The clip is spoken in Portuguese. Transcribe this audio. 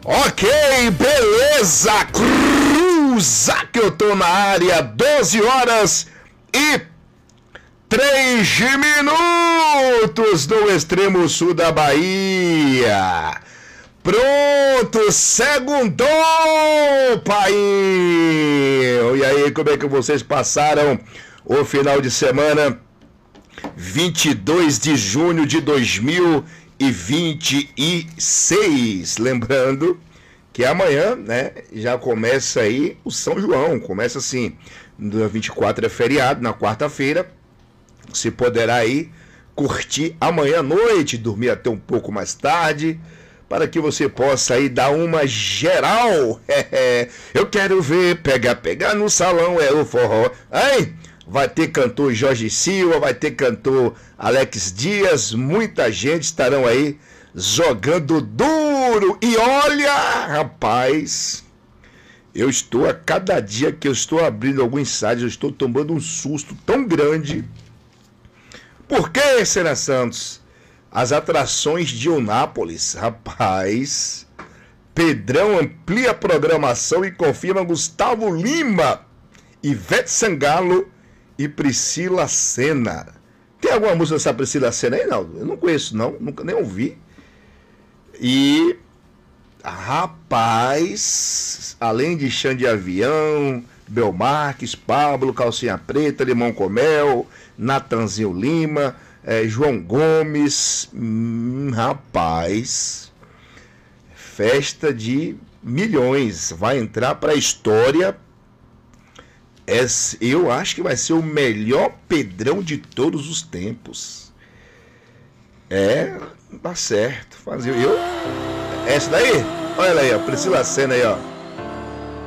Ok, beleza, cruza que eu tô na área, 12 horas e 3 minutos no extremo sul da Bahia. Pronto, segundou, pai! E aí, como é que vocês passaram o final de semana? 22 de junho de 2026. Lembrando que amanhã, né, já começa aí o São João. Começa assim, no dia 24 é feriado, na quarta-feira. Você poderá aí curtir amanhã à noite, dormir até um pouco mais tarde, para que você possa aí dar uma geral. Eu quero ver, pegar no salão é o forró. Hein? Vai ter cantor Jorge Silva, vai ter cantor Alex Dias, muita gente estarão aí jogando duro. E olha, rapaz, eu estou a cada dia que eu estou abrindo alguns sites, eu estou tomando um susto tão grande. Por que, Sena Santos? As atrações de Eunápolis, rapaz. Pedrão amplia a programação e confirma Gustavo Lima, Ivete Sangalo e Priscila Senna. Tem alguma música dessa Priscila Senna aí? Não, eu não conheço não, nunca nem ouvi. E, rapaz, além de Xande de Avião, Belmarques, Pablo, Calcinha Preta, Limão com Mel, Natanzinho Lima, João Gomes, rapaz, festa de milhões, vai entrar para a história. Eu acho que vai ser o melhor Pedrão de todos os tempos. Tá certo. Essa daí? Olha ela aí, ó, Priscila Senna aí, ó.